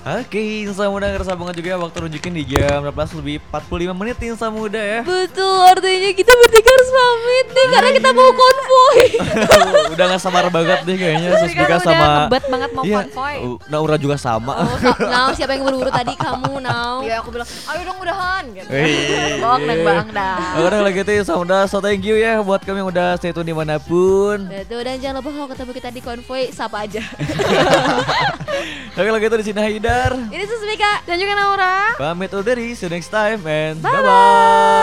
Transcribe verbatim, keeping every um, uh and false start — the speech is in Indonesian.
Oke, Insan Muda ngerasa banget juga ya waktu nunjukin di jam enam belas lebih empat puluh lima menit Insan Muda ya. Betul, artinya kita bertiga harus pamit nih karena kita mau konvoy. Udah gak sabar banget nih kayaknya Tadi Susbika kan sama udah ngebet banget mau Iya, konvoy. uh, Naura juga sama. Oh, sa- Nau, siapa yang buru-buru tadi? Kamu, Nau. Ya aku bilang, ayo dong udahan gitu. Wih. Bohong dan bang dah. Oke udah kalau gitu Insan Muda, so thank you ya buat kami yang udah stay tune dimanapun. Betul, dan jangan lupa kalau ketemu kita di konvoy, sapa aja. Oke kalau gitu di sini Haidar. Ini Susbika. Dan juga Naura. Pamit undur diri, see you next time and bye bye.